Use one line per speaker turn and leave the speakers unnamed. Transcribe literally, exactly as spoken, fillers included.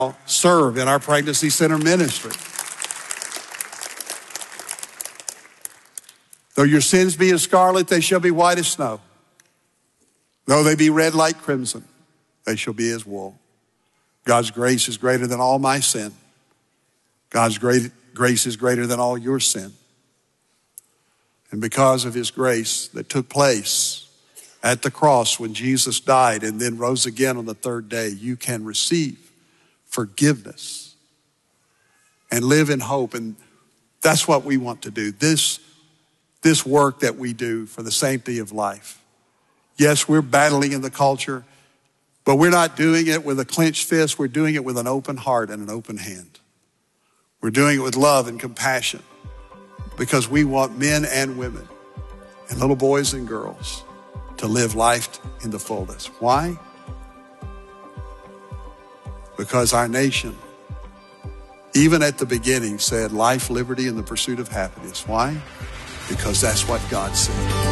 serve in our pregnancy center ministry. Though your sins be as scarlet, they shall be white as snow. Though they be red like crimson, they shall be as wool. God's grace is greater than all my sin. God's great grace is greater than all your sin. And because of his grace that took place at the cross when Jesus died and then rose again on the third day, you can receive forgiveness and live in hope. And that's what we want to do. This, this work that we do for the sanctity of life. Yes, we're battling in the culture, but we're not doing it with a clenched fist. We're doing it with an open heart and an open hand. We're doing it with love and compassion because we want men and women and little boys and girls to live life in the fullness. Why? Because our nation, even at the beginning, said life, liberty, and the pursuit of happiness. Why? Because that's what God said.